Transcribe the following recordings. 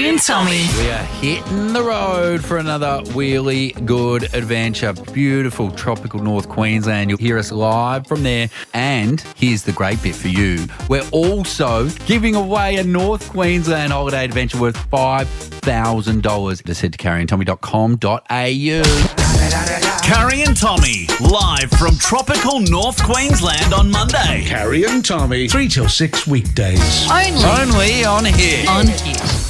Carrie and Tommy. We are hitting the road for another really good adventure. Beautiful tropical North Queensland. You'll hear us live from there. And here's the great bit for you. We're also giving away a North Queensland holiday adventure worth $5,000. Just head to carrieandtommy.com.au. Carrie and Tommy, live from tropical North Queensland on Monday. Carrie and Tommy, 3 till 6 weekdays. Only on here. On here.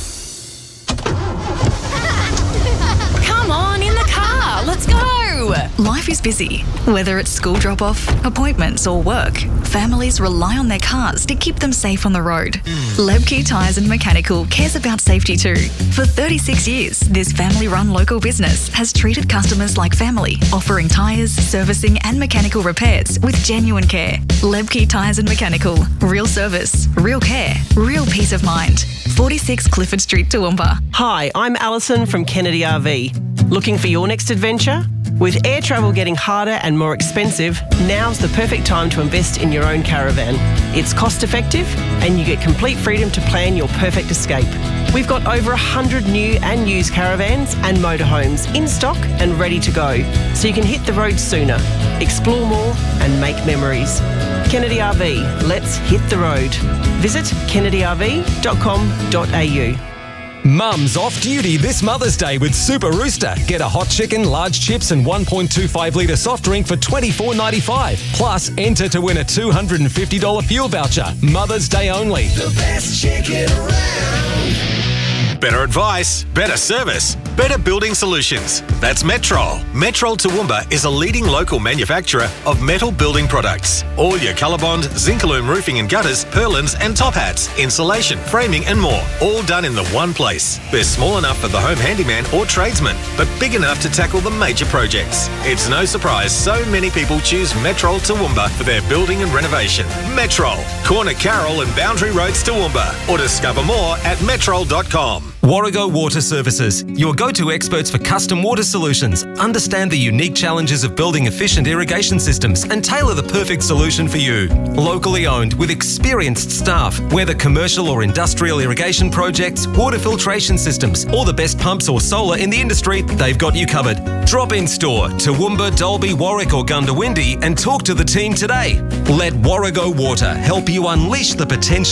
Come on, in the car. Let's go. Life is busy. Whether it's school drop-off, appointments or work, families rely on their cars to keep them safe on the road. Lebke Tyres and Mechanical cares about safety too. For 36 years, this family-run local business has treated customers like family, offering tyres, servicing and mechanical repairs with genuine care. Lebke Tyres and Mechanical. Real service, real care, real peace of mind. 46 Clifford Street, Toowoomba. Hi, I'm Alison from Kennedy RV. Looking for your next adventure? With air travel getting harder and more expensive, now's the perfect time to invest in your own caravan. It's cost effective and you get complete freedom to plan your perfect escape. We've got over 100 new and used caravans and motorhomes in stock and ready to go, so you can hit the road sooner, explore more and make memories. Kennedy RV, let's hit the road. Visit kennedyrv.com.au. Mum's off duty this Mother's Day with Super Rooster. Get a hot chicken, large chips and 1.25 litre soft drink for $24.95. Plus, enter to win a $250 fuel voucher. Mother's Day only. The best chicken around. Better advice, better service, better building solutions. That's Metrol. Metrol Toowoomba is a leading local manufacturer of metal building products. All your Colorbond, Zincalume roofing and gutters, purlins and top hats, insulation, framing and more. All done in the one place. They're small enough for the home handyman or tradesman, but big enough to tackle the major projects. It's no surprise so many people choose Metrol Toowoomba for their building and renovation. Metrol, Corner Carroll and Boundary Roads Toowoomba. Or discover more at metrol.com. Warrego Water Services, your go-to experts for custom water solutions. Understand the unique challenges of building efficient irrigation systems and tailor the perfect solution for you. Locally owned with experienced staff, whether commercial or industrial irrigation projects, water filtration systems, or the best pumps or solar in the industry, they've got you covered. Drop in store, Toowoomba, Dalby, Warwick or Gundawindi and talk to the team today. Let Warrego Water help you unleash the potential